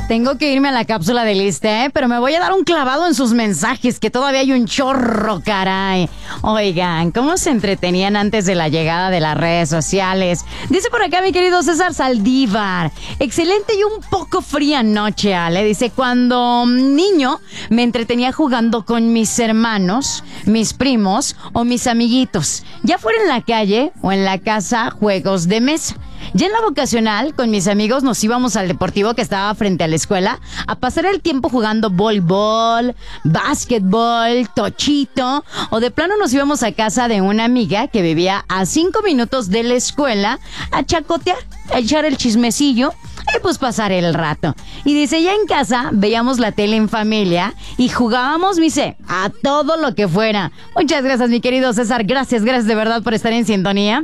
Tengo que irme a la cápsula de lista, pero me voy a dar un clavado en sus mensajes, que todavía hay un chorro, caray. Oigan, ¿cómo se entretenían antes de la llegada de las redes sociales? Dice por acá mi querido César Saldívar. Excelente y un poco fría noche, Ale. Dice, cuando niño me entretenía jugando con mis hermanos, mis primos o mis amiguitos. Ya fuera en la calle o en la casa, juegos de mesa. Ya en la vocacional, con mis amigos nos íbamos al deportivo que estaba frente a la escuela a pasar el tiempo jugando voleibol, básquetbol, tochito, o de plano nos íbamos a casa de una amiga que vivía a 5 minutos de la escuela a chacotear, a echar el chismecillo y pues pasar el rato. Y dice, ya en casa veíamos la tele en familia y jugábamos, dice, a todo lo que fuera. Muchas gracias, mi querido César, gracias de verdad por estar en sintonía.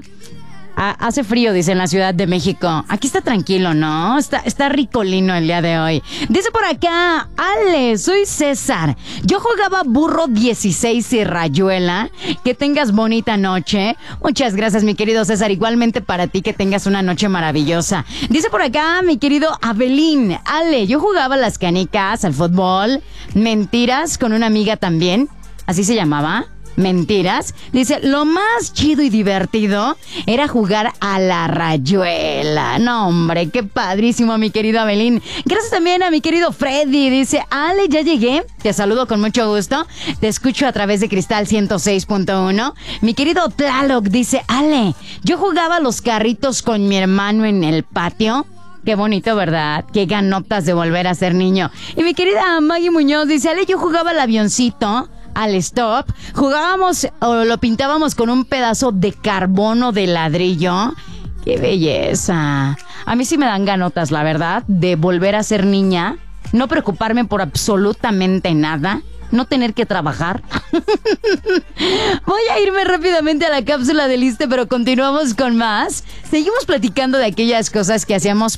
Hace frío, dice, en la Ciudad de México. Aquí está tranquilo, ¿no? Está ricolino el día de hoy. Dice por acá, Ale, soy César. Yo jugaba burro 16 y rayuela. Que tengas bonita noche. Muchas gracias, mi querido César. Igualmente para ti, que tengas una noche maravillosa. Dice por acá, mi querido Abelín. Ale, yo jugaba las canicas, al fútbol, mentiras, con una amiga también. ¿Así se llamaba? Mentiras. Dice, lo más chido y divertido era jugar a la rayuela. No, hombre, qué padrísimo, mi querido Abelín. Gracias también a mi querido Freddy. Dice, Ale, ya llegué. Te saludo con mucho gusto. Te escucho a través de Cristal 106.1. Mi querido Tlaloc dice, Ale, yo jugaba los carritos con mi hermano en el patio. Qué bonito, ¿verdad? Qué ganotas de volver a ser niño. Y mi querida Maggie Muñoz dice, Ale, yo jugaba al avioncito, al stop, jugábamos o lo pintábamos con un pedazo de carbono de ladrillo. ¡Qué belleza! A mí sí me dan ganotas, la verdad, de volver a ser niña, no preocuparme por absolutamente nada, no tener que trabajar. Voy a irme rápidamente a la cápsula de lista, pero continuamos con más. Seguimos platicando de aquellas cosas que hacíamos